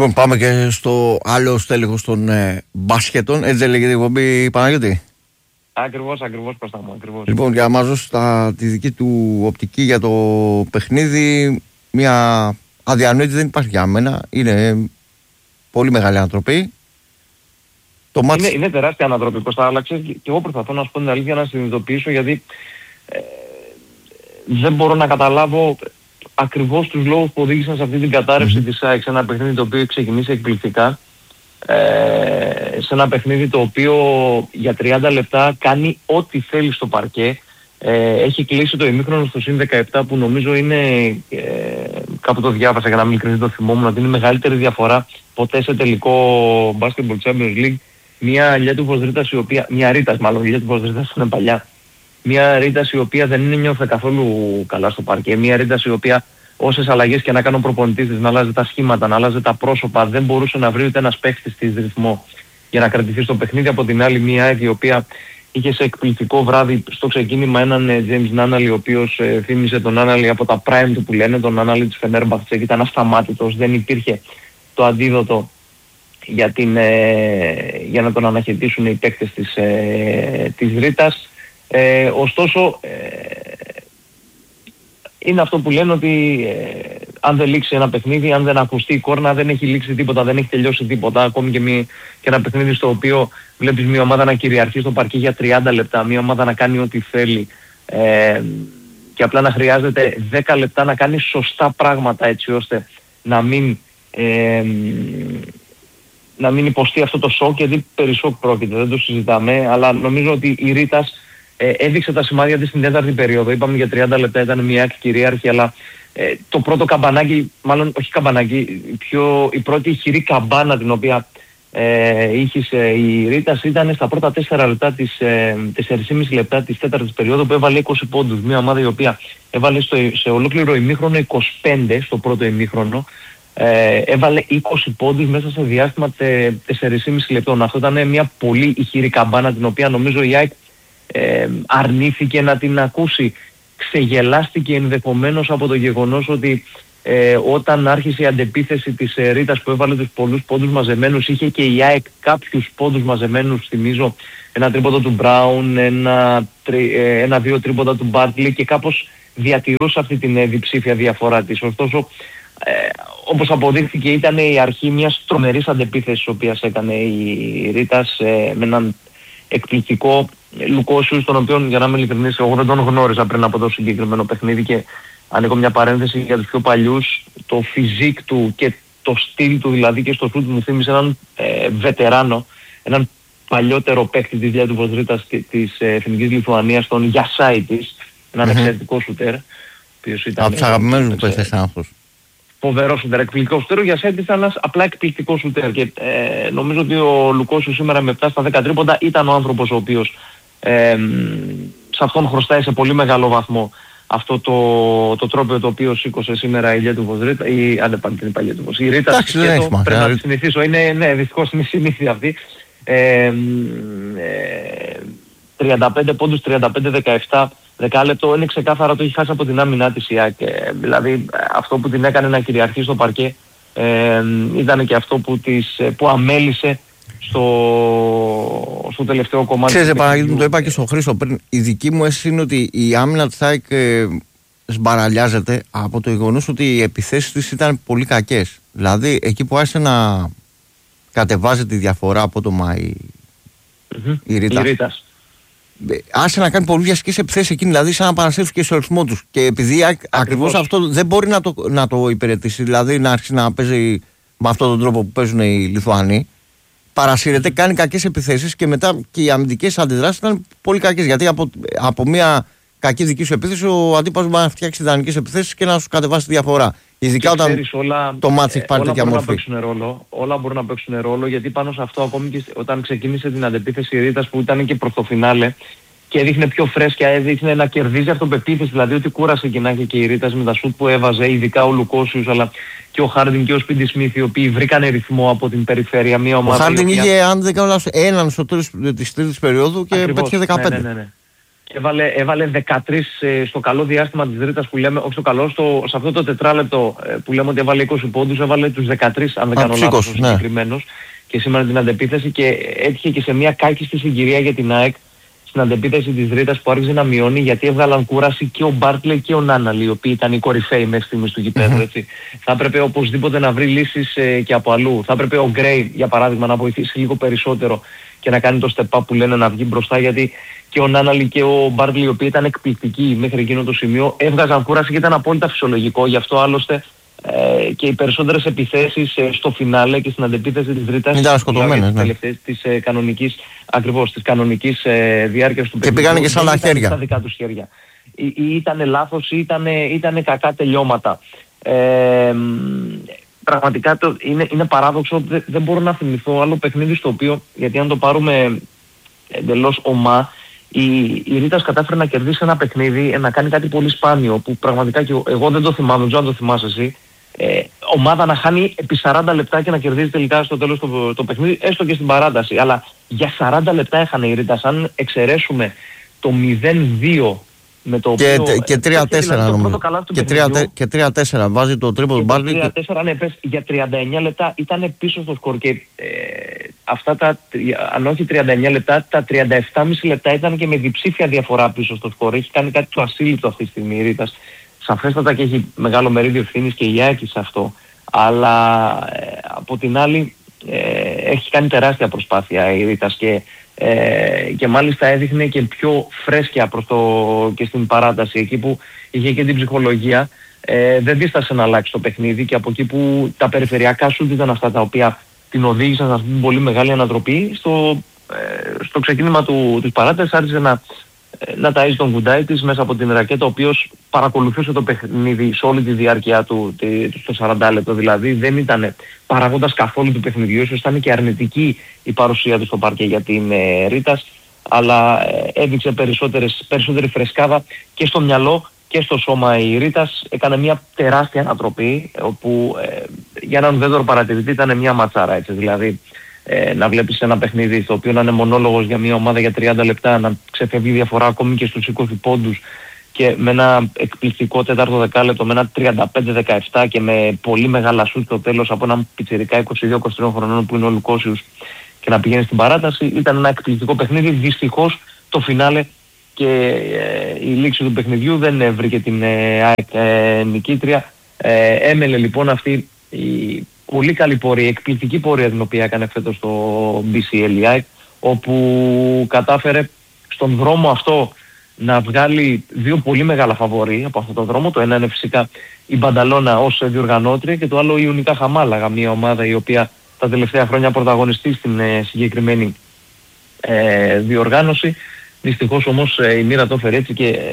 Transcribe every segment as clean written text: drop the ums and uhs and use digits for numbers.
Λοιπόν, πάμε και στο άλλο στέλεχος των μπάσκετων. Έτσι λέγεται η εκπομπή, Παναγιώτη. Ακριβώς Κώστα μου, ακριβώς. Λοιπόν, για να μας δώσει τη δική του οπτική για το παιχνίδι, μια αδιανόητη δεν υπάρχει για μένα. Είναι πολύ μεγάλη ανατροπή. Είναι τεράστια ανατροπή, Κώστα, αλλά ξέρεις, και εγώ προσπαθώ να σου πω την αλήθεια, να συνειδητοποιήσω, γιατί δεν μπορώ να καταλάβω ακριβώς τους λόγους που οδήγησαν σε αυτή την κατάρρευση της ΑΕΚ, σε ένα παιχνίδι το οποίο ξεκινήσει εκπληκτικά, σε ένα παιχνίδι το οποίο για 30 λεπτά κάνει ό,τι θέλει στο παρκέ. Έχει κλείσει το ημίχρονο στο συν 17, που νομίζω είναι, κάπου το διάβασα για να μην ειλικρινής, το θυμόμουν, ότι είναι η μεγαλύτερη διαφορά ποτέ σε τελικό Basketball Champions League. Μια Λιέτουβος Ρήτας, η οποία, μια Ρήτας μάλλον, η Λιέτουβος Ρήτας είναι παλιά, μια Ρήτας η οποία δεν νιώθε καθόλου καλά στο παρκέ, μια Ρήτας η οποία όσες αλλαγές και να κάνει ο προπονητής της, να αλλάζει τα σχήματα, να αλλάζει τα πρόσωπα, δεν μπορούσε να βρει ούτε ένας παίχτης της ρυθμό για να κρατηθεί στο παιχνίδι. Από την άλλη, μια ΑΕΚ η οποία είχε σε εκπληκτικό βράδυ στο ξεκίνημα έναν James Nunnally, ο οποίος θύμισε τον Nunnally από τα prime του που λένε, τον Nunnally της Φενέρμπαχτσε, και ήταν ασταμάτητος, δεν υπήρχε το αντίδοτο για να τον αναχαιτήσουν οι παίκτες της Ρήτας. Ωστόσο, είναι αυτό που λένε ότι αν δεν λήξει ένα παιχνίδι, αν δεν ακουστεί η κόρνα, δεν έχει λήξει τίποτα, δεν έχει τελειώσει τίποτα. Ακόμη και ένα παιχνίδι στο οποίο βλέπεις μια ομάδα να κυριαρχεί στο παρκέ για 30 λεπτά, μια ομάδα να κάνει ό,τι θέλει, και απλά να χρειάζεται 10 λεπτά να κάνει σωστά πράγματα, έτσι ώστε να μην υποστεί αυτό το σοκ, γιατί περί σοκ πρόκειται, δεν το συζητάμε, αλλά νομίζω ότι η Ρήτας έδειξε τα σημάδια της στην τέταρτη περίοδο. Είπαμε για 30 λεπτά ήταν μια κυρίαρχη, αλλά το πρώτο καμπανάκι, μάλλον όχι καμπανάκι, η πρώτη ηχηρή καμπάνα την οποία ήχησε η Ρήτας ήταν στα πρώτα 4 λεπτά 4,5 λεπτά της τέταρτης περίοδου, που έβαλε 20 πόντους. Μια ομάδα η οποία έβαλε σε ολόκληρο ημίχρονο 25 στο πρώτο ημίχρονο. Έβαλε 20 πόντους μέσα σε διάστημα 4,5 λεπτών. Αυτό ήταν μια πολύ ηχηρή καμπάνα, την οποία νομίζω η ΑΕΚ αρνήθηκε να την ακούσει. Ξεγελάστηκε ενδεχομένως από το γεγονός ότι όταν άρχισε η αντεπίθεση της Ρήτας, που έβαλε τους πολλούς πόντους μαζεμένους, είχε και η ΑΕΚ κάποιους πόντους μαζεμένους. Θυμίζω ένα τρίποντο του Μπράουν, ένα-δύο τρίποντα του Μπάρτλι, και κάπως διατηρούσε αυτή την διψήφια διαφορά της. Ωστόσο, όπως αποδείχθηκε, ήταν η αρχή μιας τρομερής αντεπίθεσης, η οποία έκανε η Ρήτας, με έναν εκπληκτικό Λουκόσιους, τον οποίον, για να είμαι ειλικρινής, εγώ δεν τον γνώριζα πριν από το συγκεκριμένο παιχνίδι, και ανοίγω μια παρένθεση για τους πιο παλιούς, το φιζίκ του και το στυλ του, δηλαδή και στο σούτ, μου θύμισε έναν βετεράνο, έναν παλιότερο παίκτη της Λιέτουβος Ρήτας της Εθνικής Λιθουανίας, τον Γιασάιτης, έναν εξαιρετικό σουτέρ, από τους αγαπημένους μου παίκτες άνθρωπος. Φοβερό σουτέρ, εκπληκτικό σουτέρ. Ο Γιασάιτης ήταν ένας απλά εκπληκτικός σουτέρ, και νομίζω ότι ο Λουκόσιους σήμερα με 7 στα 10 τρίποντα ήταν ο άνθρωπος ο οποίος σε αυτόν χρωστάει σε πολύ μεγάλο βαθμό αυτό το τρόπο το οποίο σήκωσε σήμερα η Λιέτουβος Ρίτα, η Ρίτα. Πρέπει να τη συνηθίσω, ναι, δυστυχώς είναι η συνήθεια αυτή. 35 πόντους, 35-17 δεκάλεπτο, είναι ξεκάθαρα το έχει χάσει από την άμυνά της η ΑΕΚ. Δηλαδή αυτό που την έκανε να κυριαρχεί στο παρκέ ήταν και αυτό που αμέλησε στο τελευταίο κομμάτι. Ξέρετε, Παναγιώτη, το είπα και στον Χρήστο πριν, η δική μου αίσθηση είναι ότι η άμυνα της ΑΕΚ σμπαραλιάζεται από το γεγονός ότι οι επιθέσεις της ήταν πολύ κακές. Δηλαδή εκεί που άρχισε να κατεβάζει τη διαφορά απότομα η Ρήτας, άρχισε να κάνει πολύ βιαστικές επιθέσεις εκείνη, δηλαδή σαν να παρασύρθηκε στο ρυθμό τους. Και επειδή ακριβώς αυτό δεν μπορεί να το υπηρετήσει, δηλαδή να άρχισε να παίζει με αυτόν τον τρόπο που παίζουν οι Λιθουανοί, παρασύρεται, κάνει κακές επιθέσεις, και μετά και οι αμυντικές αντιδράσεις ήταν πολύ κακές. Γιατί από μια κακή δική σου επίθεση, ο αντίπαλος μπορεί να φτιάξει ιδανικές επιθέσεις και να σου κατεβάσει τη διαφορά. Ειδικά όταν το μάτς έχει πάρει τέτοια μορφή. Όλα μπορούν να παίξουν ρόλο, γιατί πάνω σε αυτό, ακόμη και όταν ξεκίνησε την αντεπίθεση η Ρήτας, που ήταν και προς το φινάλε και έδειχνε πιο φρέσκια, έδειχνε να κερδίζει αυτοπεποίθηση, δηλαδή ότι κούρασε και να έχει και η Ρήτας με τα σουτ που έβαζε, ειδικά ο Λουκόσιους, αλλά και ο Χάρντιν και ο Σπίντι Σμιθ, οι οποίοι βρήκανε ρυθμό από την περιφέρεια. Μια ομάδα, ο Χάρντιν είχε, αν δεν κάνω λάθος, έναν στο τέλος της τρίτης περίοδου και πέτυχε 15. Ναι. Και έβαλε 13 στο καλό διάστημα της Ρήτας που λέμε, όχι στο καλό, σε αυτό το τετράλεπτο που λέμε ότι έβαλε 20 πόντους, έβαλε τους 13 αν δεν κάνω λάθος ο συγκεκριμένος, και σήμερα την αντεπίθεση, και έτυχε και σε μια κάκιστη συγκυρία για την ΑΕΚ στην αντεπίθεση της Ρήτας που άρχισε να μειώνει, γιατί έβγαλαν κούραση και ο Μπάρτλε και ο Νάναλη, οι οποίοι ήταν οι κορυφαίοι μέχρι στιγμής του γηπέδου. Θα έπρεπε οπωσδήποτε να βρει λύσεις και από αλλού. Θα έπρεπε ο Γκρέι, για παράδειγμα, να βοηθήσει λίγο περισσότερο και να κάνει το step up που λένε, να βγει μπροστά, γιατί και ο Νάναλη και ο Μπάρτλε, οι οποίοι ήταν εκπληκτικοί μέχρι εκείνο το σημείο, έβγαζαν κούραση και ήταν απόλυτα φυσιολογικό. Γι' αυτό άλλωστε και οι περισσότερες επιθέσεις στο φινάλε και στην αντεπίθεση της Ρήτας ήταν σκοτωμένες, ναι, της κανονικής, ακριβώς, της κανονικής διάρκειας του παιχνιδιού. Και πήγανε και σαν τα χέρια. Στα δικά τους χέρια. Ή ήταν λάθος ή ήταν κακά τελειώματα. Πραγματικά είναι παράδοξο, δεν μπορώ να θυμηθώ άλλο παιχνίδι στο οποίο, γιατί αν το πάρουμε εντελώς ομά, η Ρήτας κατάφερε να κερδίσει ένα παιχνίδι, να κάνει κάτι πολύ σπάνιο, που πραγματικά και εγώ δεν το θυμάμαι, δεν ξέρω αν το θυμάσαι εσύ. Ομάδα να χάνει επί 40 λεπτά και να κερδίζει τελικά στο τέλος το παιχνίδι, έστω και στην παράταση. Αλλά για 40 λεπτά έχανε η Ρήτας. Αν εξαιρέσουμε το 0-2 με το και 3-4 νομίζω. Και 3-4 βάζει το τρίπο του Μπάρλι. 3-4, ναι, πες, για 39 λεπτά ήταν πίσω στο σκορ, και αυτά αν όχι 39 λεπτά, τα 37,5 λεπτά ήταν και με διψήφια διαφορά πίσω στο σκορ. Έχει κάνει κάτι το ασύλληπτο αυτή τη στιγμή η Ρήτας. Σαφέστατα και έχει μεγάλο μερίδιο ευθύνης και η ΑΕΚ σε αυτό. Αλλά από την άλλη έχει κάνει τεράστια προσπάθεια η Ρήτας, και μάλιστα έδειχνε και πιο φρέσκια και στην παράταση, εκεί που είχε και την ψυχολογία. Δεν δίστασε να αλλάξει το παιχνίδι, και από εκεί που τα περιφερειακά σουτ ήταν αυτά τα οποία την οδήγησαν σε αυτή την πολύ μεγάλη ανατροπή, στο ξεκίνημα της παράτασης άρχισε να ταΐζει τον Γκουντάι της μέσα από την ρακέτα, ο οποίος παρακολουθούσε το παιχνίδι σε όλη τη διάρκεια του, στο 40 λεπτό δηλαδή. Δεν ήταν παραγόντας καθόλου του παιχνιδιού, ίσως ήταν και αρνητική η παρουσία του στο πάρκε για την Ρήτας, αλλά έδειξε περισσότερη φρεσκάδα και στο μυαλό και στο σώμα η Ρήτας. Έκανε μια τεράστια ανατροπή, όπου για έναν ουδέτερο παρατηρητή ήταν μια ματσάρα, έτσι, δηλαδή να βλέπεις ένα παιχνίδι στο οποίο να είναι μονόλογος για μια ομάδα για 30 λεπτά, να ξεφεύγει διαφορά ακόμη και στους 20 πόντους, και με ένα εκπληκτικό τέταρτο δεκάλεπτο, με ένα 35-17 και με πολύ μεγάλα σουτ στο τέλος από έναν πιτσιρικά 22-23 χρονών που είναι ο Λουκόσιους, και να πηγαίνει στην παράταση. Ήταν ένα εκπληκτικό παιχνίδι. Δυστυχώς το φινάλε και η λήξη του παιχνιδιού δεν βρήκε την νικήτρια. Έμελε λοιπόν αυτή η πολύ καλή πορεία, εκπληκτική πορεία την οποία έκανε φέτος το BCL, όπου κατάφερε στον δρόμο αυτό να βγάλει δύο πολύ μεγάλα φαβορί από αυτό το δρόμο. Το ένα είναι φυσικά η Μπανταλώνα ως διοργανώτρια, και το άλλο η Ιουνικά Χαμάλαγα, μια ομάδα η οποία τα τελευταία χρόνια πρωταγωνιστεί στην συγκεκριμένη διοργάνωση. Δυστυχώς όμως η μοίρα το έφερε έτσι, και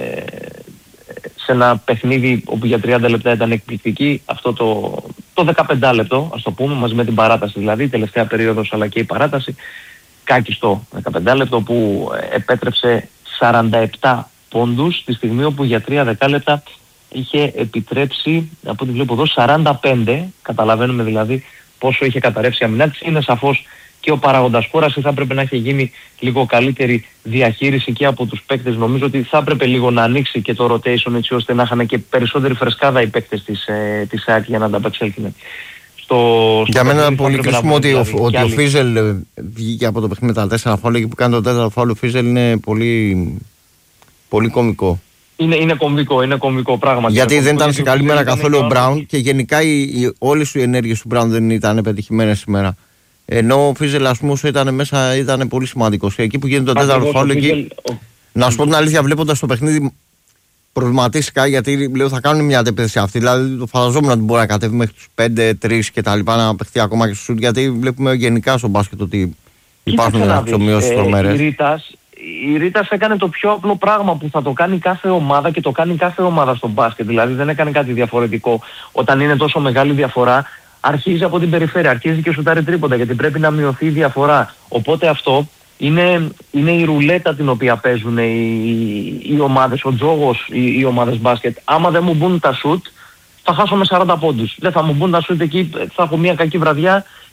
σε ένα παιχνίδι όπου για 30 λεπτά ήταν εκπληκτική, αυτό το 15 λεπτό, ας το πούμε, μαζί με την παράταση δηλαδή, η τελευταία περίοδος αλλά και η παράταση, κάκιστο 15 λεπτό που επέτρεψε 47 πόντους, τη στιγμή όπου για 3 δεκάλεπτα είχε επιτρέψει, από ό,τι βλέπω εδώ, 45. Καταλαβαίνουμε δηλαδή πόσο είχε καταρρεύσει η αμυνά της. Είναι σαφώς και ο παράγοντας κούραση, θα έπρεπε να έχει γίνει λίγο καλύτερη διαχείριση και από τους παίκτες. Νομίζω ότι θα έπρεπε λίγο να ανοίξει και το rotation, έτσι ώστε να είχαν και περισσότερη φρεσκάδα οι παίκτες της ΑΕΚ για να ανταπεξέλθουν. Για μένα είναι πολύ κρίσιμο ότι ο Φίζελ βγήκε από το παιχνίδι με τα 4 φάουλ, και που κάνει το 4ο φάουλ ο Φίζελ είναι πολύ, πολύ κωμικό. Είναι κομβικό πράγμα. Γιατί δεν ήταν σε καλή μέρα καθόλου ο Μπράουν, και γενικά όλες οι ενέργειες του Μπράουν δεν ήταν πετυχημένες σήμερα. Ενώ ο Φίζελ, ας πούμε, όσο ήταν μέσα, ήταν πολύ σημαντικός. Εκεί που γίνεται το 4ο φάουλ, εκεί. Να σου πω την αλήθεια, βλέποντας το παιχνίδι, προβληματίστηκα, γιατί λέω θα κάνουν μια αντεπίθεση αυτή. Δηλαδή το φανταζόμουν ότι μπορεί να κατέβει μέχρι τους 5-3 και τα λοιπά, να παιχτεί ακόμα και στο σουτ, γιατί βλέπουμε γενικά στο μπάσκετ ότι υπάρχουν αυξομοιώσεις τρομερές. Η Ρήτας έκανε το πιο απλό πράγμα που θα το κάνει κάθε ομάδα, και το κάνει κάθε ομάδα στο μπάσκετ. Δηλαδή δεν έκανε κάτι διαφορετικό. Όταν είναι τόσο μεγάλη διαφορά, αρχίζει από την περιφέρεια, αρχίζει και σουτάρει τρίποντα, γιατί πρέπει να μειωθεί η διαφορά. Οπότε αυτό είναι η ρουλέτα την οποία παίζουν οι ομάδες, ο τζόγος οι ομάδες μπάσκετ. Άμα δεν μου μπουν τα σουτ, θα χάσω με 40 πόντους. Δεν θα μου μπουν τα σουτ εκεί, θα έχω μια κακή βραδιά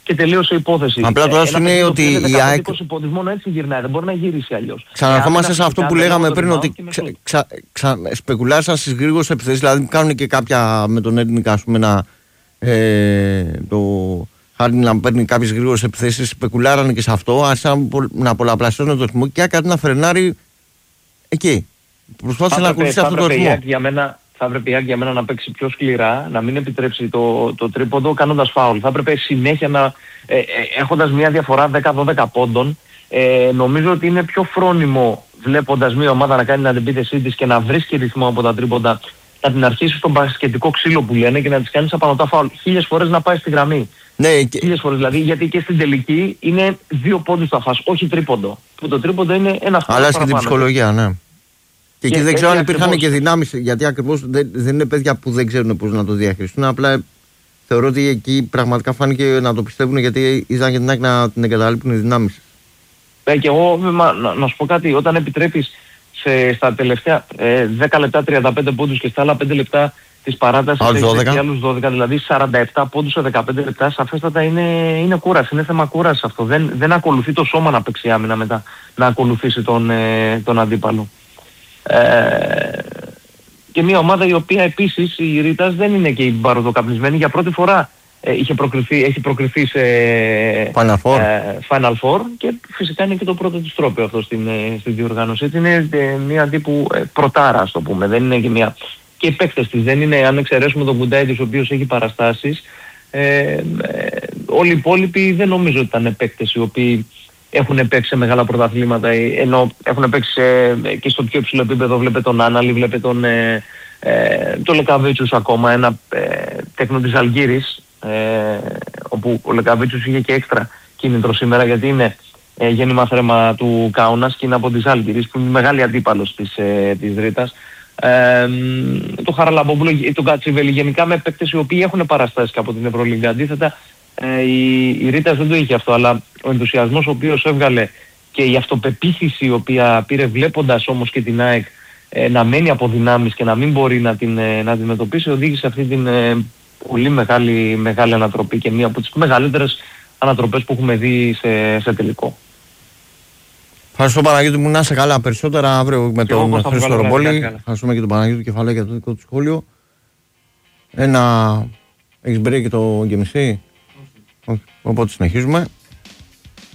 και τελείωσε η υπόθεση. Απλά τώρα σου είναι ότι η ΑΕΚ. Μόνο έτσι γυρνάει, δεν μπορεί να γυρίσει αλλιώς. Ξαναρχόμαστε σε αυτό που λέγαμε πριν, ότι σπεκουλάρισαν στις γρήγορες επιθέσεις. Δηλαδή κάνουν και κάποια με τον Έντνικα, ας πούμε, το Χάρντιν να παίρνει κάποιες γρήγορες επιθέσεις. Σπεκουλάρανε και σε αυτό. Άρχισαν να πολλαπλασιώνουν το ρυθμό και κάτι να φρενάρει εκεί. Προσπάθησε να ακολουθήσει αυτό το ρυθμό. Θα έπρεπε η ΑΕΚ για μένα να παίξει πιο σκληρά, να μην επιτρέψει το τρίποντο κάνοντας φάουλ. Θα έπρεπε συνέχεια να έχοντας μια διαφορά 10-12 πόντων. Νομίζω ότι είναι πιο φρόνιμο βλέποντας μια ομάδα να κάνει την αντεπίθεσή της και να βρίσκει ρυθμό από τα τρίποντα, να την αρχίσει στον μπασκετικό ξύλο που λένε και να της κάνεις απανωτά φάουλ. 1000 φορές να πάει στη γραμμή. Ναι, 1000 φορές δηλαδή, γιατί και στην τελική είναι 2 πόντους θα φας, όχι τρίποντο. Που το τρίποντο είναι ένα φάουλ. Αλλά και την ψυχολογία, ναι. Και εκεί δεν ξέρω αν υπήρχαν και δυνάμεις, γιατί ακριβώς δεν είναι παιδιά που δεν ξέρουν πώς να το διαχειριστούν. Απλά θεωρώ ότι εκεί πραγματικά φάνηκε να το πιστεύουν, γιατί είδαν και την ΑΕΚ να την εγκαταλείπουν οι δυνάμεις. Και εγώ να σου πω κάτι, όταν επιτρέπεις στα τελευταία 10 λεπτά 35 πόντους και στα άλλα 5 λεπτά της παράτασης και άλλους 12, δηλαδή 47 πόντους σε 15 λεπτά, σαφέστατα είναι κούραση, είναι θέμα κούραση αυτό. Δεν ακολουθεί το σώμα να παίξει άμυνα μετά, να ακολουθήσει τον αντίπαλο. Και μια ομάδα η οποία επίσης η Ρήτας δεν είναι και η μπαροδοκαπνισμένη, για πρώτη φορά έχει προκριθεί σε Final Four και φυσικά είναι και το πρώτο της τρόπαιο αυτό στην διοργάνωση. Έτσι είναι μια τύπου πρωτάρα, ας το πούμε, δεν είναι και μια... Και οι παίκτες της δεν είναι, αν εξαιρέσουμε τον Κουντάιτης ο οποίος έχει παραστάσεις, όλοι οι υπόλοιποι δεν νομίζω ότι ήταν παίκτες οι οποίοι έχουν παίξει σε μεγάλα πρωταθλήματα, ενώ έχουν παίξει και στο πιο υψηλό επίπεδο. Βλέπε τον Άναλη, βλέπε τον Λεκαβίτσους ακόμα, ένα τέκνο της Αλγύρης, όπου ο Λεκαβίτσους είχε και έξτρα κίνητρο σήμερα, γιατί είναι γέννημα θρέμα του Κάουνας και είναι από τις Αλγύρης, που είναι μεγάλη αντίπαλος της Ρήτας. Το Χαραλαμπόπουλο, τον Κατσιβέλη, γενικά με παίκτες οι οποίοι έχουν παραστάσει και από την Ευρωλίγκα. Αντίθετα, η Ρήτας δεν το είχε αυτό, αλλά ο ενθουσιασμός ο οποίος έβγαλε και η αυτοπεποίθηση η οποία πήρε, βλέποντας όμως και την ΑΕΚ να μένει από δυνάμεις και να μην μπορεί να την αντιμετωπίσει, οδήγησε αυτή την πολύ μεγάλη ανατροπή και μία από τις μεγαλύτερες ανατροπές που έχουμε δει σε τελικό. Ευχαριστώ Παναγιώτη μου, να είσαι καλά. Περισσότερα αύριο με τον Χρήστο Ρομπόλη. Ευχαριστούμε και τον Παναγιώτη Κεφαλέ για το δικό του σχόλιο. Έχεις break και το γεμισή. Όχι. Οπότε συνεχίζουμε.